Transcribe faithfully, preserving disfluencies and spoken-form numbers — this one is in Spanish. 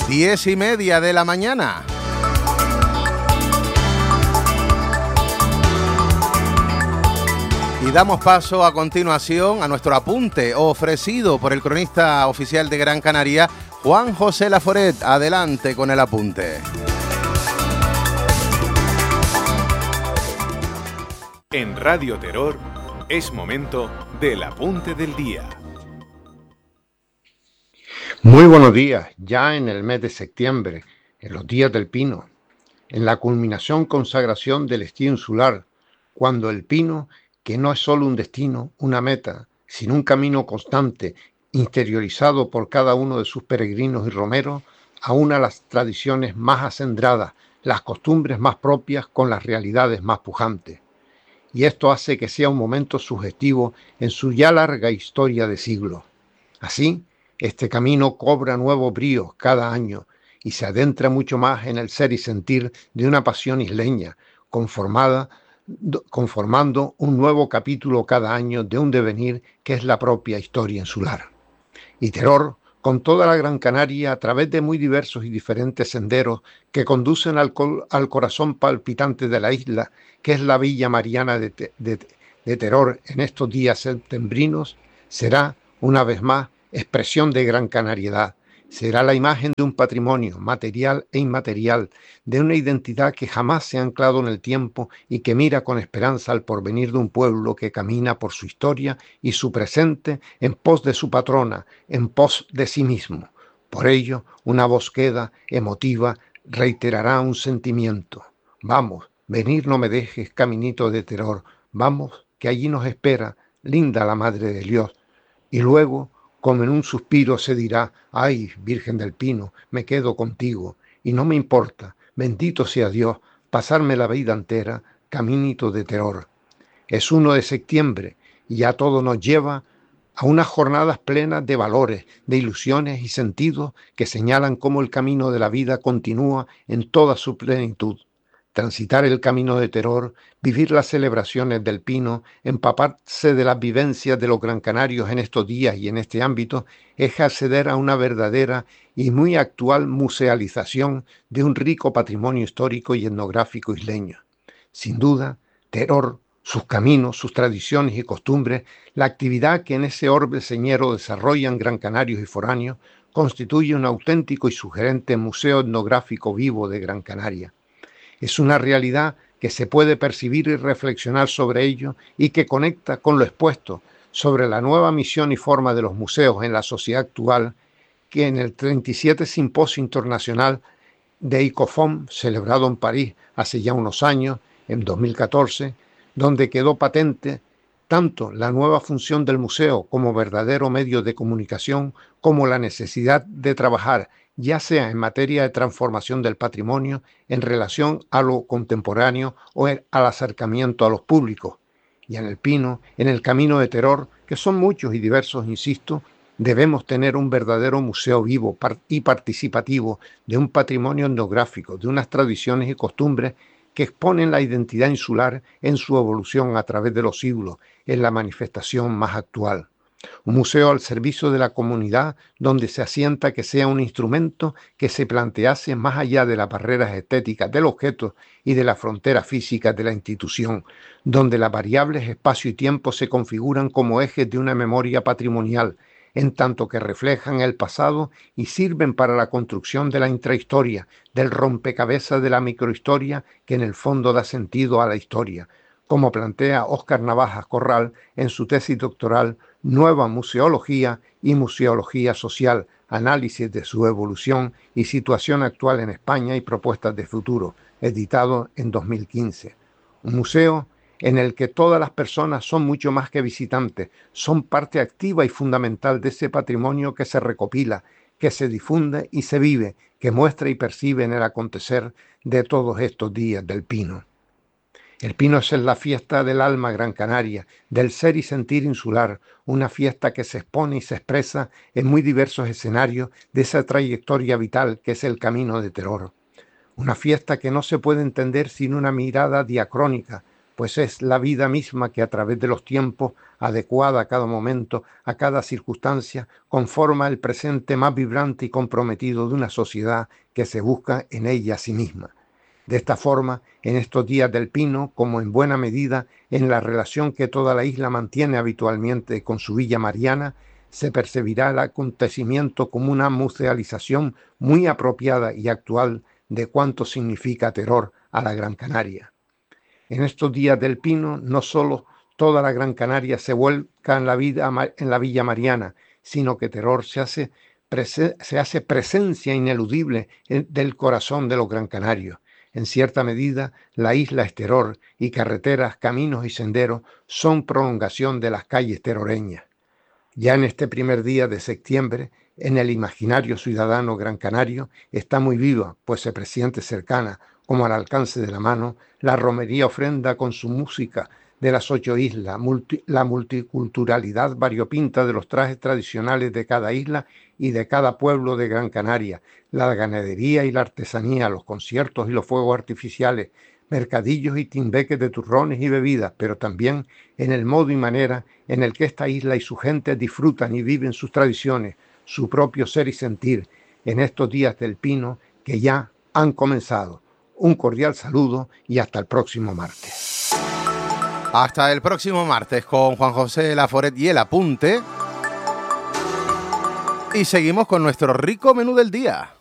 Diez y media de la mañana. Y damos paso a continuación a nuestro apunte ofrecido por el cronista oficial de Gran Canaria, Juan José Laforet. Adelante con el apunte. En Radio Terror es momento del apunte del día. Muy buenos días, ya en el mes de septiembre, en los días del pino, en la culminación consagración del estío insular, cuando el pino, que no es solo un destino, una meta, sino un camino constante, interiorizado por cada uno de sus peregrinos y romeros, aúna las tradiciones más acendradas, las costumbres más propias con las realidades más pujantes. Y esto hace que sea un momento sugestivo en su ya larga historia de siglos. Así, este camino cobra nuevo brío cada año y se adentra mucho más en el ser y sentir de una pasión isleña, conformada, conformando un nuevo capítulo cada año de un devenir que es la propia historia insular. Y Terror, con toda la Gran Canaria, a través de muy diversos y diferentes senderos que conducen al, col, al corazón palpitante de la isla, que es la Villa Mariana de, de, de Terror en estos días septembrinos, será, una vez más, expresión de gran canariedad. Será la imagen de un patrimonio material e inmaterial, de una identidad que jamás se ha anclado en el tiempo y que mira con esperanza al porvenir de un pueblo que camina por su historia y su presente en pos de su patrona, en pos de sí mismo. Por ello, una voz queda, emotiva, reiterará un sentimiento. Vamos, venir no me dejes, caminito de Terror. Vamos, que allí nos espera, linda la Madre de Dios. Y luego, como en un suspiro se dirá, ay, Virgen del Pino, me quedo contigo, y no me importa, bendito sea Dios, pasarme la vida entera, caminito de Terror. Es uno de septiembre, y ya todo nos lleva a unas jornadas plenas de valores, de ilusiones y sentidos que señalan cómo el camino de la vida continúa en toda su plenitud. Transitar el camino de Terror, vivir las celebraciones del Pino, empaparse de las vivencias de los gran canarios en estos días y en este ámbito, es acceder a una verdadera y muy actual musealización de un rico patrimonio histórico y etnográfico isleño. Sin duda, Terror, sus caminos, sus tradiciones y costumbres, la actividad que en ese orbe señero desarrollan gran canarios y foráneos, constituye un auténtico y sugerente museo etnográfico vivo de Gran Canaria. Es una realidad que se puede percibir y reflexionar sobre ello y que conecta con lo expuesto sobre la nueva misión y forma de los museos en la sociedad actual, que en el treinta y siete Simposio Internacional de ICOFOM, celebrado en París hace ya unos años, en dos mil catorce, donde quedó patente tanto la nueva función del museo como verdadero medio de comunicación, como la necesidad de trabajar ya sea en materia de transformación del patrimonio en relación a lo contemporáneo o al acercamiento a los públicos. Y en el Pino, en el camino de Terror, que son muchos y diversos, insisto, debemos tener un verdadero museo vivo y participativo de un patrimonio etnográfico, de unas tradiciones y costumbres que exponen la identidad insular en su evolución a través de los siglos, en la manifestación más actual. Un museo al servicio de la comunidad donde se asienta que sea un instrumento que se plantease más allá de las barreras estéticas del objeto y de las fronteras físicas de la institución, donde las variables espacio y tiempo se configuran como ejes de una memoria patrimonial, en tanto que reflejan el pasado y sirven para la construcción de la intrahistoria, del rompecabezas de la microhistoria que en el fondo da sentido a la historia, como plantea Óscar Navajas Corral en su tesis doctoral Nueva Museología y Museología Social, análisis de su evolución y situación actual en España y propuestas de futuro, editado en dos mil quince. Un museo en el que todas las personas son mucho más que visitantes, son parte activa y fundamental de ese patrimonio que se recopila, que se difunde y se vive, que muestra y percibe en el acontecer de todos estos días del Pino. El Pino es la fiesta del alma gran canaria, del ser y sentir insular, una fiesta que se expone y se expresa en muy diversos escenarios de esa trayectoria vital que es el camino de Terror. Una fiesta que no se puede entender sin una mirada diacrónica, pues es la vida misma que a través de los tiempos, adecuada a cada momento, a cada circunstancia, conforma el presente más vibrante y comprometido de una sociedad que se busca en ella a sí misma. De esta forma, en estos días del Pino, como en buena medida en la relación que toda la isla mantiene habitualmente con su Villa Mariana, se percibirá el acontecimiento como una musealización muy apropiada y actual de cuánto significa Teror a la Gran Canaria. En estos días del Pino, no solo toda la Gran Canaria se vuelca en la, vida, en la Villa Mariana, sino que Teror se hace, prese, se hace presencia ineludible del corazón de los gran canarios. En cierta medida, la isla es Teror y carreteras, caminos y senderos son prolongación de las calles teroreñas. Ya en este primer día de septiembre, en el imaginario ciudadano gran canario, está muy viva, pues se presiente cercana, como al alcance de la mano, la romería ofrenda con su música de las ocho islas, multi, la multiculturalidad variopinta de los trajes tradicionales de cada isla y de cada pueblo de Gran Canaria, la ganadería y la artesanía, los conciertos y los fuegos artificiales, mercadillos y timbeques de turrones y bebidas, pero también en el modo y manera en el que esta isla y su gente disfrutan y viven sus tradiciones, su propio ser y sentir, en estos días del Pino que ya han comenzado. Un cordial saludo y hasta el próximo martes. Hasta el próximo martes con Juan José Laforet y el apunte. Y seguimos con nuestro rico menú del día.